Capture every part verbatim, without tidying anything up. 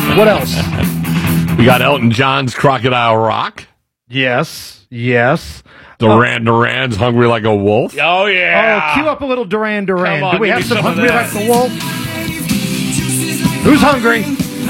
What else? We got Elton John's Crocodile Rock. Yes, yes. Duran Duran's Hungry Like a Wolf. Oh, yeah. Oh, cue up a little Duran Duran. On, Do we have some, some Hungry Like the Wolf? Who's hungry?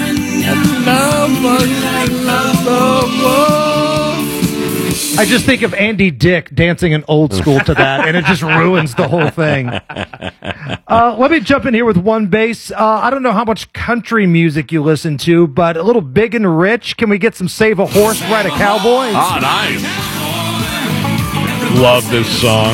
I just think of Andy Dick dancing an old school to that, and it just ruins the whole thing. Uh, let me jump in here with one bass. Uh, I don't know how much country music you listen to, but a little Big and Rich. Can we get some Save a Horse, Ride a Cowboy? Ah, nice. Love this song.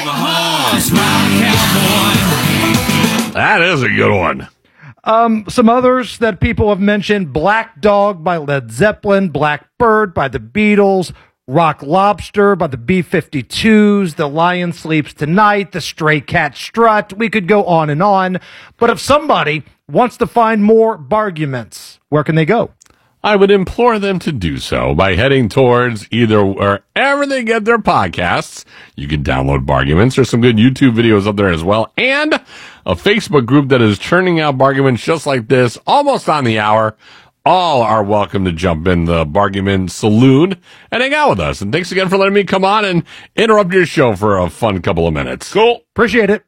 That is a good one. Um, some others that people have mentioned: Black Dog by Led Zeppelin, Blackbird by the Beatles, Rock Lobster by the B fifty-twos, The Lion Sleeps Tonight, The Stray Cat Strut. We could go on and on. But if somebody wants to find more Barguments, where can they go? I would implore them to do so by heading towards either wherever they get their podcasts. You can download Barguments. There's some good YouTube videos up there as well. And a Facebook group that is churning out Barguments just like this, almost on the hour. All are welcome to jump in the Bargument Saloon and hang out with us. And thanks again for letting me come on and interrupt your show for a fun couple of minutes. Cool. Appreciate it.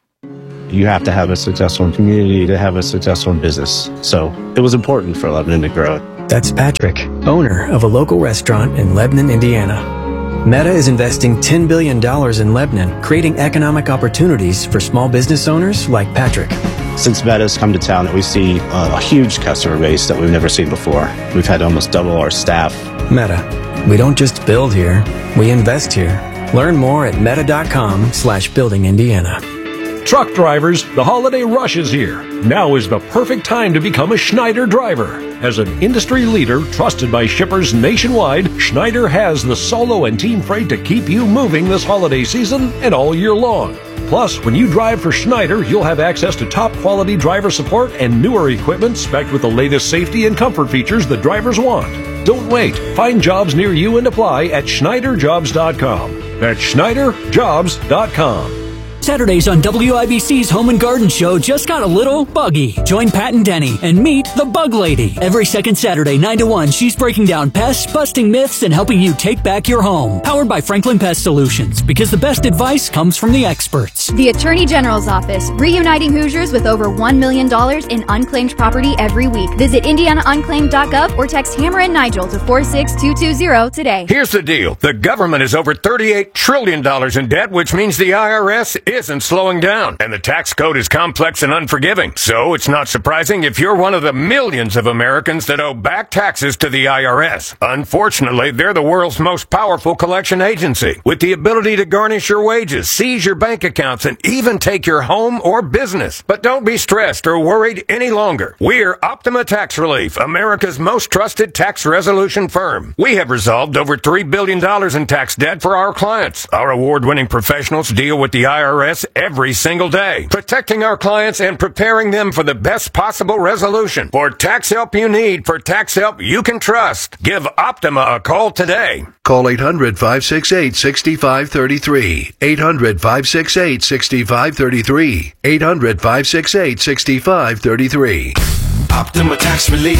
You have to have a successful community to have a successful business. So it was important for Lebanon to grow it. That's Patrick, owner of a local restaurant in Lebanon, Indiana. Meta is investing ten billion dollars in Lebanon, creating economic opportunities for small business owners like Patrick. Since Meta's come to town, we see a huge customer base that we've never seen before. We've had almost double our staff. Meta. We don't just build here, we invest here. Learn more at meta.com slash building Indiana. Truck drivers, the holiday rush is here. Now is the perfect time to become a Schneider driver. As an industry leader trusted by shippers nationwide, Schneider has the solo and team freight to keep you moving this holiday season and all year long. Plus, when you drive for Schneider, you'll have access to top quality driver support and newer equipment spec'd with the latest safety and comfort features the drivers want. Don't wait. Find jobs near you and apply at Schneider Jobs dot com. That's Schneider Jobs dot com. Saturdays on W I B C's Home and Garden Show just got a little buggy. Join Pat and Denny and meet the Bug Lady. Every second Saturday, nine to one, she's breaking down pests, busting myths, and helping you take back your home. Powered by Franklin Pest Solutions, because the best advice comes from the experts. The Attorney General's Office, reuniting Hoosiers with over one million dollars in unclaimed property every week. Visit indiana unclaimed dot gov or text Hammer and Nigel to four six two two zero today. Here's the deal. The government is over thirty-eight trillion dollars in debt, which means the I R S isn't slowing down, and the tax code is complex and unforgiving. So it's not surprising if you're one of the millions of Americans that owe back taxes to the I R S. Unfortunately, they're the world's most powerful collection agency, with the ability to garnish your wages, seize your bank accounts, and even take your home or business. But don't be stressed or worried any longer. We're Optima Tax Relief, America's most trusted tax resolution firm. We have resolved over three billion dollars in tax debt for our clients. Our award-winning professionals deal with the I R S every single day, protecting our clients and preparing them for the best possible resolution. For tax help you need, for tax help you can trust, give Optima a call today. Call eight hundred, five six eight, six five three three. eight hundred, five six eight, six five three three. eight hundred, five six eight, six five three three. Optima Tax Relief.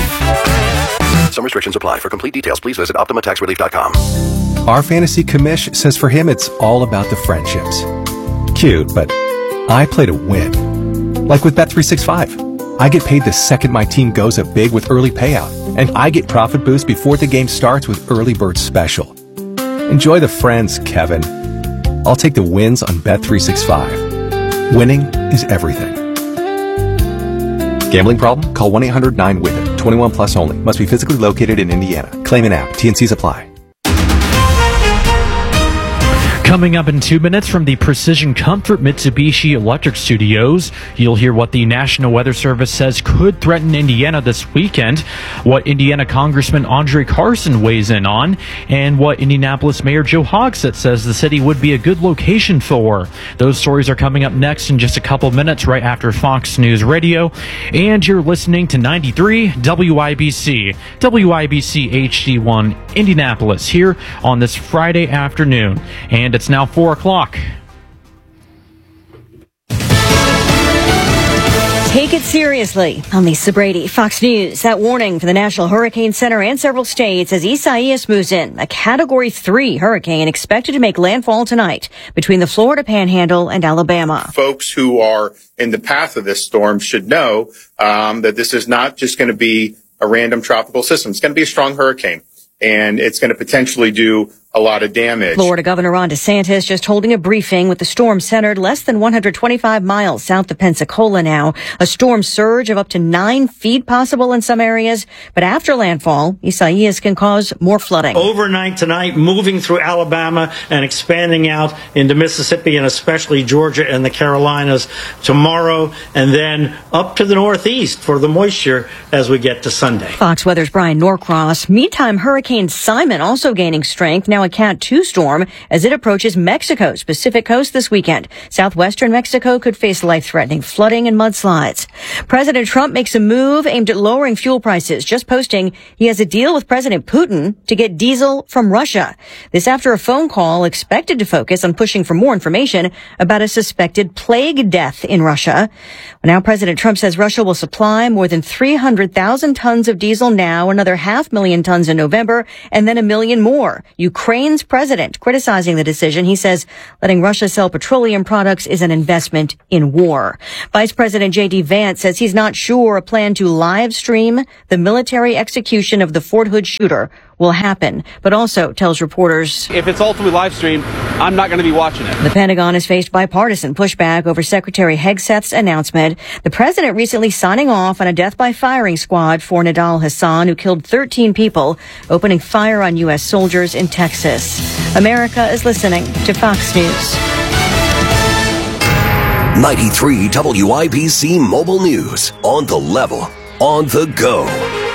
Some restrictions apply. For complete details, please visit optima tax relief dot com. Our fantasy commish says for him it's all about the friendships. Cute, but I play to win. Like with Bet three sixty-five. I get paid the second my team goes up big with early payout, and I get profit boost before the game starts with Early Bird Special. Enjoy the friends, Kevin. I'll take the wins on Bet three sixty-five. Winning is everything. Gambling problem? Call one eight hundred nine with it. twenty-one plus only. Must be physically located in Indiana. Claim an app. T and C's apply. Coming up in two minutes from the Precision Comfort Mitsubishi Electric Studios, you'll hear what the National Weather Service says could threaten Indiana this weekend, what Indiana Congressman Andre Carson weighs in on, and what Indianapolis Mayor Joe Hogsett says the city would be a good location for. Those stories are coming up next in just a couple minutes right after Fox News Radio. And you're listening to ninety-three W I B C, W I B C H D one Indianapolis here on this Friday afternoon. And it's It's now four o'clock. Take it seriously. I'm Lisa Brady, Fox News. That warning for the National Hurricane Center and several states as Isaias moves in. A Category three hurricane expected to make landfall tonight between the Florida Panhandle and Alabama. Folks who are in the path of this storm should know um, that this is not just going to be a random tropical system. It's going to be a strong hurricane, and it's going to potentially do a lot of damage. Florida Governor Ron DeSantis just holding a briefing with the storm centered less than one hundred twenty-five miles south of Pensacola now. A storm surge of up to nine feet possible in some areas. But after landfall, Isaias can cause more flooding. Overnight tonight, moving through Alabama and expanding out into Mississippi and especially Georgia and the Carolinas tomorrow, and then up to the northeast for the moisture as we get to Sunday. Fox Weather's Brian Norcross. Meantime, Hurricane Simon also gaining strength. Now a Cat two storm as it approaches Mexico's Pacific coast this weekend. Southwestern Mexico could face life-threatening flooding and mudslides. President Trump makes a move aimed at lowering fuel prices, just posting he has a deal with President Putin to get diesel from Russia. This after a phone call expected to focus on pushing for more information about a suspected plague death in Russia. Now President Trump says Russia will supply more than three hundred thousand tons of diesel now, another half million tons in November, and then a million more. Ukraine Ukraine's president criticizing the decision. He says letting Russia sell petroleum products is an investment in war. Vice President J D Vance says he's not sure a plan to live stream the military execution of the Fort Hood shooter will happen, but also tells reporters if it's ultimately live streamed, I'm not going to be watching it. The Pentagon has faced bipartisan pushback over Secretary Hegseth's announcement. The president recently signing off on a death by firing squad for Nidal Hassan, who killed thirteen people, opening fire on U S soldiers in Texas. America is listening to Fox News. ninety-three W I B C Mobile News. On the level, on the go.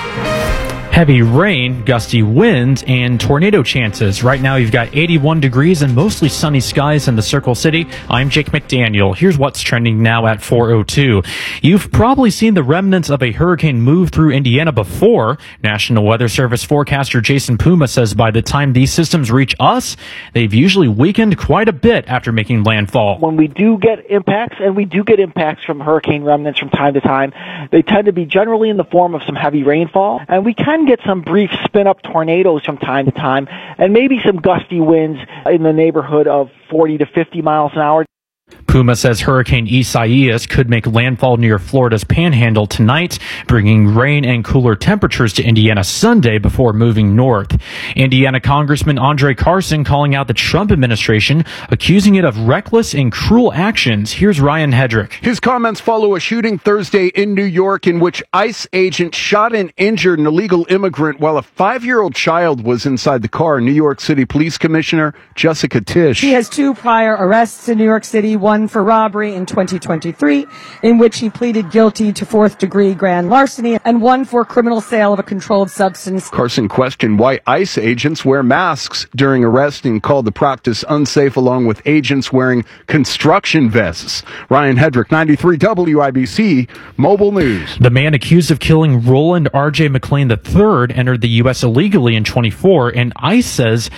Heavy rain, gusty winds, and tornado chances. Right now, you've got eighty-one degrees and mostly sunny skies in the Circle City. I'm Jake McDaniel. Here's what's trending now at four oh two. You've probably seen the remnants of a hurricane move through Indiana before. National Weather Service forecaster Jason Puma says by the time these systems reach us, they've usually weakened quite a bit after making landfall. When we do get impacts, and we do get impacts from hurricane remnants from time to time, they tend to be generally in the form of some heavy rainfall, and we can get some brief spin-up tornadoes from time to time, and maybe some gusty winds in the neighborhood of forty to fifty miles an hour. Puma says Hurricane Isaias could make landfall near Florida's Panhandle tonight, bringing rain and cooler temperatures to Indiana Sunday before moving north. Indiana Congressman Andre Carson calling out the Trump administration, accusing it of reckless and cruel actions. Here's Ryan Hedrick. His comments follow a shooting Thursday in New York in which ICE agents shot and injured an illegal immigrant while a five-year-old child was inside the car. New York City Police Commissioner Jessica Tisch. He has two prior arrests in New York City, one for robbery in twenty twenty-three, in which he pleaded guilty to fourth-degree grand larceny, and one for criminal sale of a controlled substance. Carson questioned why ICE agents wear masks during arrest and called the practice unsafe, along with agents wearing construction vests. Ryan Hedrick, ninety-three W I B C Mobile News. The man accused of killing Roland R J McClain the third entered the U S illegally in twenty-four, and ICE says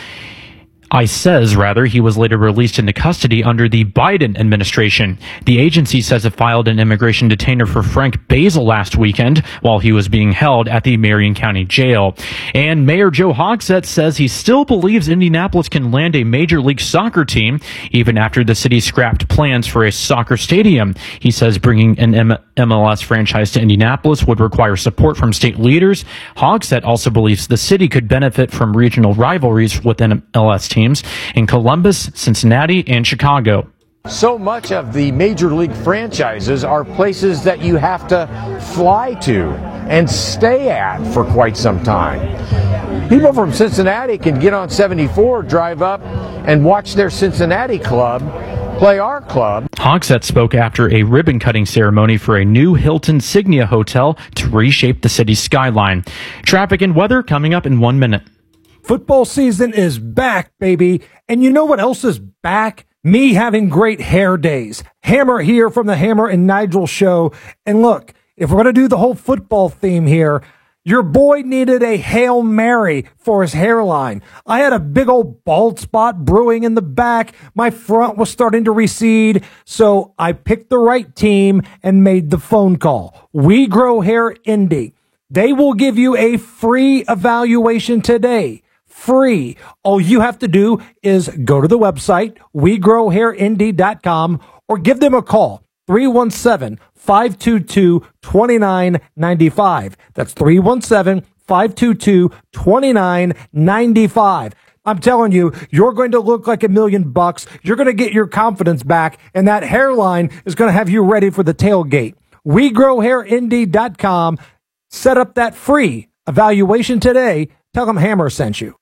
ICE says, rather, he was later released into custody under the Biden administration. The agency says it filed an immigration detainer for Frank Basil last weekend while he was being held at the Marion County Jail. And Mayor Joe Hogsett says he still believes Indianapolis can land a Major League Soccer team even after the city scrapped plans for a soccer stadium. He says bringing an M L S franchise to Indianapolis would require support from state leaders. Hogsett also believes the city could benefit from regional rivalries within M L S teams in Columbus, Cincinnati, and Chicago. So much of the major league franchises are places that you have to fly to and stay at for quite some time. People from Cincinnati can get on seventy-four, drive up, and watch their Cincinnati club play our club. Hogsett spoke after a ribbon-cutting ceremony for a new Hilton Signia hotel to reshape the city's skyline. Traffic and weather coming up in one minute. Football season is back, baby. And you know what else is back? Me having great hair days. Hammer here from the Hammer and Nigel show. And look, if we're going to do the whole football theme here, Your boy needed a Hail Mary for his hairline. I had a big old bald spot brewing in the back. My front was starting to recede, so I picked the right team and made the phone call. We Grow Hair Indy. They will give you a free evaluation today. Free. All you have to do is go to the website, we grow hair indy dot com, or give them a call, three one seven, five two two, two nine nine five. That's three one seven, five two two, two nine nine five. I'm telling you, you're going to look like a million bucks. You're going to get your confidence back, and that hairline is going to have you ready for the tailgate. we grow hair indy dot com. Set up that free evaluation today. Tell them Hammer sent you.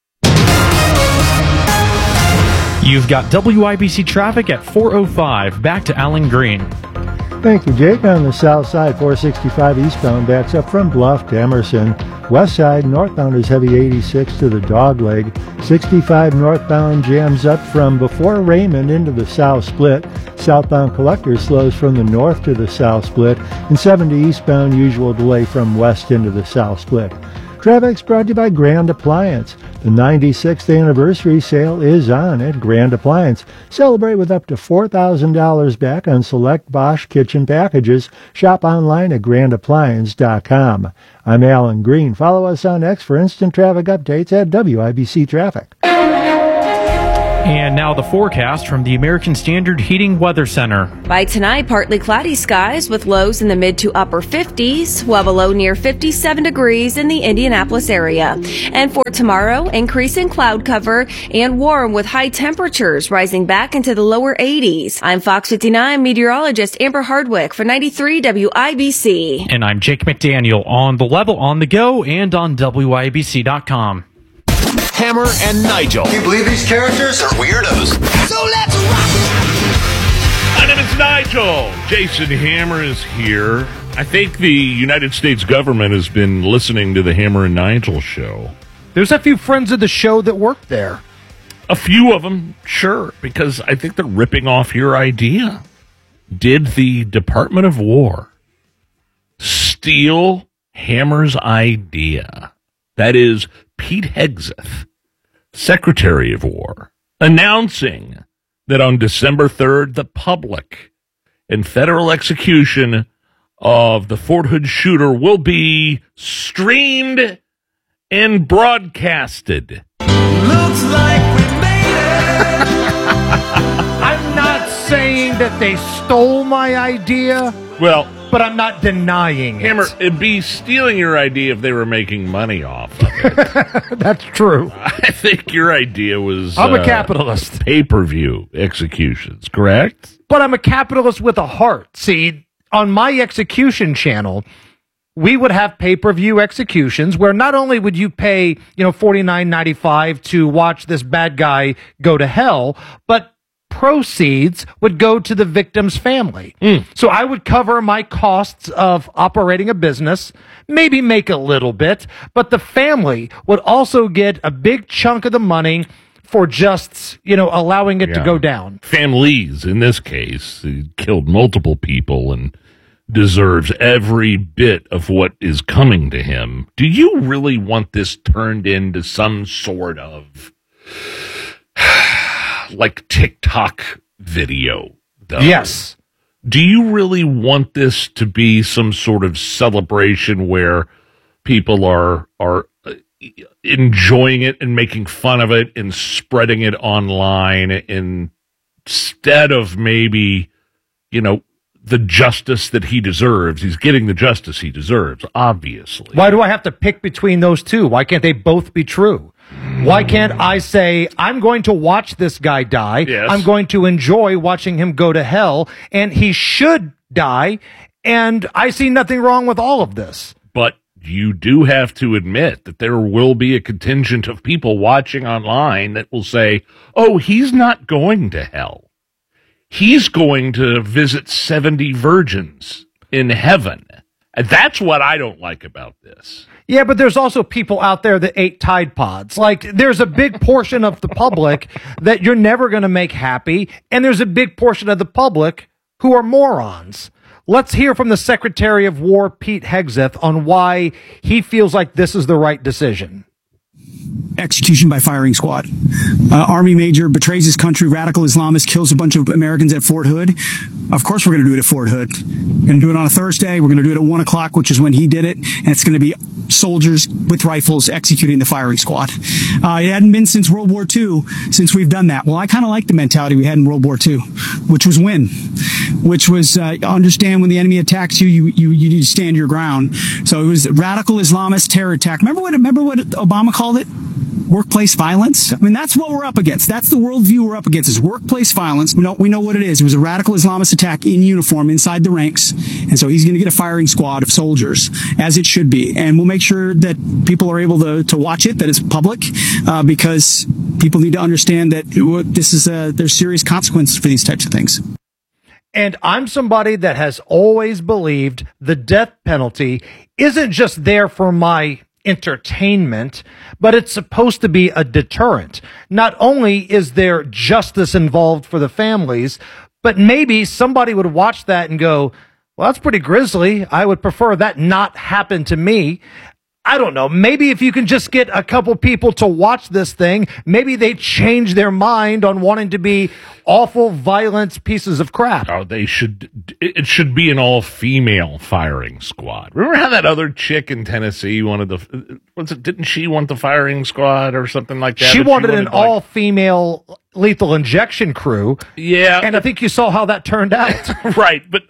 You've got W I B C traffic at four oh five. Back to Alan Green. Thank you, Jake. On the south side, four sixty-five eastbound backs up from Bluff to Emerson. West side, northbound is heavy eighty-six to the Dogleg. sixty-five northbound jams up from before Raymond into the South Split. Southbound Collector slows from the north to the South Split. And seventy eastbound, usual delay from west into the South Split. Traffic's brought to you by Grand Appliance. The ninety-sixth anniversary sale is on at Grand Appliance. Celebrate with up to four thousand dollars back on select Bosch kitchen packages. Shop online at grand appliance dot com. I'm Alan Green. Follow us on X for instant traffic updates at W I B C Traffic. And now the forecast from the American Standard Heating Weather Center. By tonight, partly cloudy skies with lows in the mid to upper fifties, while below near fifty-seven degrees in the Indianapolis area. And for tomorrow, increasing cloud cover and warm with high temperatures rising back into the lower eighties. I'm Fox fifty-nine meteorologist Amber Hardwick for ninety-three W I B C. And I'm Jake McDaniel on the level, on the go, and on W I B C dot com. Hammer and Nigel. Can you believe these characters are weirdos? So let's rock! My name is Nigel. Jason Hammer is here. I think the United States government has been listening to the Hammer and Nigel show. There's a few friends of the show that work there. A few of them, sure, because I think they're ripping off your idea. Did the Department of War steal Hammer's idea? That is Pete Hegseth, Secretary of War, announcing that on December third, the public and federal execution of the Fort Hood shooter will be streamed and broadcasted. Looks like we made it. I'm not saying that they stole my idea. Well, but I'm not denying Hammer, it. it'd be stealing your idea if they were making money off of it. That's true. I think your idea was... I'm uh, a capitalist. Pay-per-view executions, correct? But I'm a capitalist with a heart. See, on my execution channel, we would have pay-per-view executions where not only would you pay, you know, forty-nine ninety-five to watch this bad guy go to hell, but proceeds would go to the victim's family. Mm. So I would cover my costs of operating a business, maybe make a little bit, but the family would also get a big chunk of the money for just, you know, allowing it yeah. to go down. Families, in this case, he killed multiple people and deserves every bit of what is coming to him. Do you really want this turned into some sort of like TikTok video, though? Yes. Do you really want this to be some sort of celebration where people are are enjoying it and making fun of it and spreading it online instead of maybe, you know, the justice that he deserves? He's getting the justice he deserves, obviously. Why do I have to pick between those two? Why can't they both be true? Why can't I say, I'm going to watch this guy die, yes. I'm going to enjoy watching him go to hell, and he should die, and I see nothing wrong with all of this. But you do have to admit that there will be a contingent of people watching online that will say, oh, he's not going to hell. He's going to visit seventy virgins in heaven. And that's what I don't like about this. Yeah, but there's also people out there that ate Tide Pods. Like, there's a big portion of the public that you're never going to make happy, and there's a big portion of the public who are morons. Let's hear from the Secretary of War, Pete Hegseth, on why he feels like this is the right decision. Execution by firing squad. Uh, Army major betrays his country, radical Islamist, kills a bunch of Americans at Fort Hood. Of course we're going to do it at Fort Hood. We're going to do it on a Thursday. We're going to do it at one o'clock, which is when he did it. And it's going to be soldiers with rifles executing the firing squad. Uh, it hadn't been since World War Two since we've done that. Well, I kind of like the mentality we had in World War Two, which was win, which was uh, understand when the enemy attacks you, you, you, you need to stand your ground. So it was radical Islamist terror attack. Remember what, remember what Obama called it? Workplace violence. I mean, that's what we're up against. That's the worldview we're up against, is workplace violence. We know, we know what it is. It was a radical Islamist attack in uniform inside the ranks. And so he's going to get a firing squad of soldiers, as it should be. And we'll make sure that people are able to, to watch it, that it's public, uh, because people need to understand that this is a, there's serious consequences for these types of things. And I'm somebody that has always believed the death penalty isn't just there for my entertainment, but it's supposed to be a deterrent. Not only is there justice involved for the families, but maybe somebody would watch that and go, well, that's pretty grisly. I would prefer that not happen to me. I don't know. Maybe if you can just get a couple people to watch this thing, maybe they change their mind on wanting to be awful, violent pieces of crap. Oh, they should. It should be an all-female firing squad. Remember how that other chick in Tennessee wanted the? Was it? Didn't she want the firing squad or something like that? She wanted, she wanted an like, all-female lethal injection crew. Yeah, and I think you saw how that turned out. Right, but.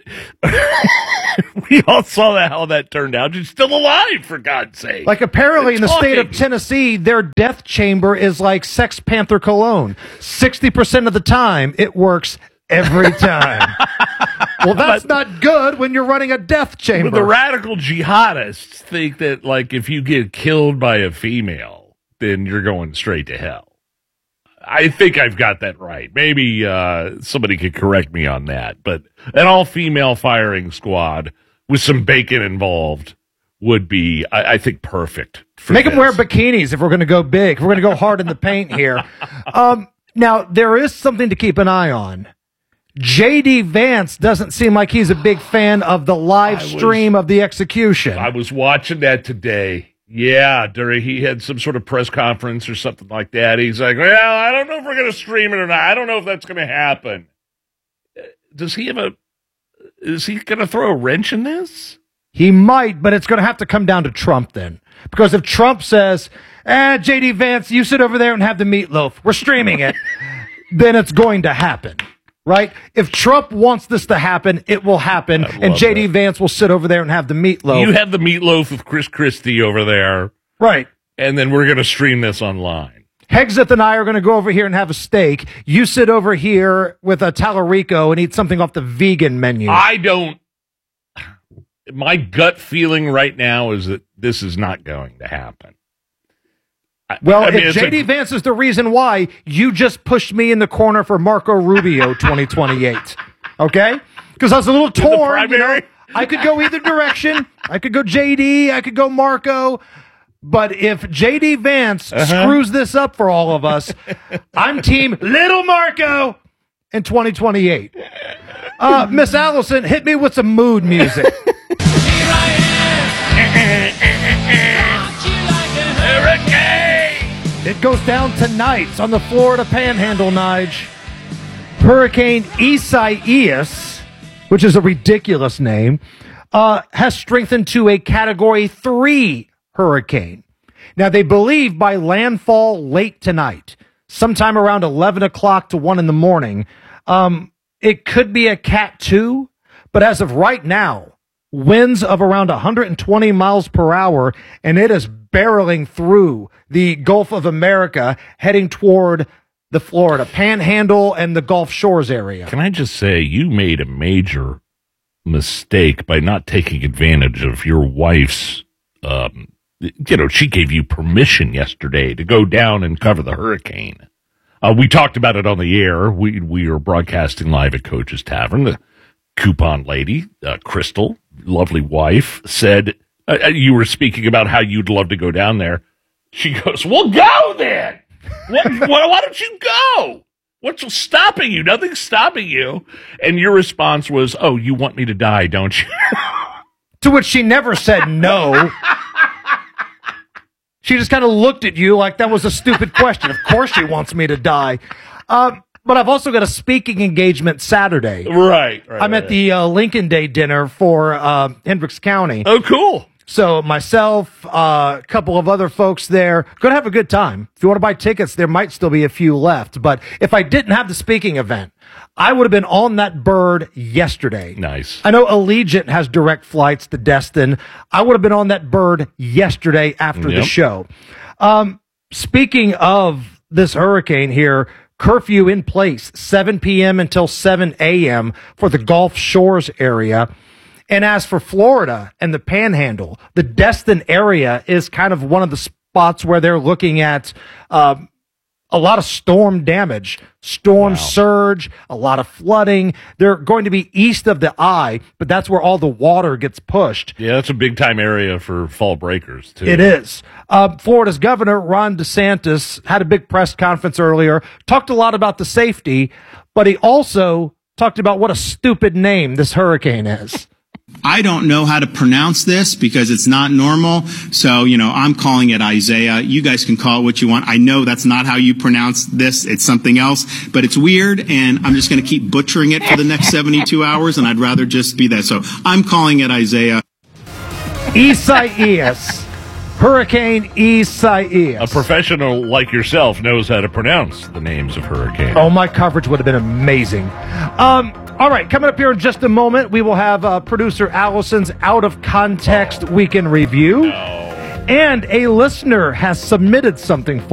We all saw that, how that turned out. She's still alive, for God's sake. Like, apparently in the talking. state of Tennessee, their death chamber is like Sex Panther cologne. sixty percent of the time, it works every time. Well, that's but, not good when you're running a death chamber. But the radical jihadists think that, like, if you get killed by a female, then you're going straight to hell. I think I've got that right. Maybe uh, somebody could correct me on that. But an all-female firing squad with some bacon involved would be, I, I think, perfect. For Make this. them wear bikinis if we're going to go big. If we're going to go hard in the paint here. Um, now, there is something to keep an eye on. J D. Vance doesn't seem like he's a big fan of the live was, stream of the execution. I was watching that today. Yeah, during he had some sort of press conference or something like that. He's like, well, I don't know if we're going to stream it or not. I don't know if that's going to happen. Does he have a, is he going to throw a wrench in this? He might, but it's going to have to come down to Trump then. Because if Trump says, eh, J D. Vance, you sit over there and have the meatloaf, we're streaming it, then it's going to happen. Right? If Trump wants this to happen, it will happen, and J D. Vance will sit over there and have the meatloaf. You have the meatloaf with Chris Christie over there. Right. And then we're going to stream this online. Hegseth and I are going to go over here and have a steak. You sit over here with a Tallarico and eat something off the vegan menu. I don't... My gut feeling right now is that this is not going to happen. Well, I mean, if J D. A... Vance is the reason why, you just pushed me in the corner for Marco Rubio twenty twenty-eight. Okay? Because I was a little torn. You know, I could go either direction. I could go J D. I could go Marco. But if J D. Vance uh-huh. screws this up for all of us, I'm team Little Marco in twenty twenty-eight. Uh, Miss Allison, hit me with some mood music. Here I am. Hurricane. It goes down tonight on the Florida Panhandle, Nige. Hurricane Isaias, which is a ridiculous name, uh, has strengthened to a Category three hurricane. Now, they believe by landfall late tonight, sometime around eleven o'clock to one in the morning, um, it could be a Cat two, but as of right now, winds of around one hundred twenty miles per hour, and it is barreling through the Gulf of America, heading toward the Florida Panhandle and the Gulf Shores area. Can I just say, you made a major mistake by not taking advantage of your wife's, um, you know, she gave you permission yesterday to go down and cover the hurricane. Uh, we talked about it on the air. We, we are broadcasting live at Coach's Tavern. The coupon lady, uh, Crystal, lovely wife, said, uh, you were speaking about how you'd love to go down there. She goes, well, go then. What, why don't you go? What's stopping you? Nothing's stopping you. And your response was, oh, you want me to die, don't you? To which she never said no. She just kind of looked at you like that was a stupid question. Of course she wants me to die. Um, but I've also got a speaking engagement Saturday. Right. right I'm right, at the uh, Lincoln Day dinner for uh, Hendricks County. Oh, cool. So myself, uh, a couple of other folks there, going to have a good time. If you want to buy tickets, there might still be a few left. But if I didn't have the speaking event, I would have been on that bird yesterday. Nice. I know Allegiant has direct flights to Destin. I would have been on that bird yesterday after Yep. the show. Um, speaking of this hurricane here, curfew in place, seven p.m. until seven a.m. for the Gulf Shores area. And as for Florida and the Panhandle, the Destin area is kind of one of the spots where they're looking at uh, a lot of storm damage, storm Wow. surge, a lot of flooding. They're going to be east of the eye, but that's where all the water gets pushed. Yeah, that's a big-time area for fall breakers, too. It is. Uh, Florida's Governor, Ron DeSantis, had a big press conference earlier, talked a lot about the safety, but he also talked about what a stupid name this hurricane is. I don't know how to pronounce this because it's not normal. So, you know, I'm calling it Isaiah. You guys can call it what you want. I know that's not how you pronounce this. It's something else, but it's weird. And I'm just going to keep butchering it for the next seventy-two hours. And I'd rather just be that. So I'm calling it Isaiah. Isaias. Hurricane Isaias. A professional like yourself knows how to pronounce the names of hurricanes. Oh, my coverage would have been amazing. Um, all right, coming up here in just a moment, we will have uh, producer Allison's Out of Context Weekend Review. No. And a listener has submitted something for